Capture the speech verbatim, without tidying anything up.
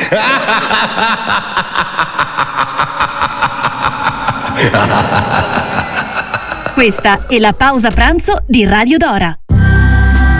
Questa è la pausa pranzo di Radio Dora.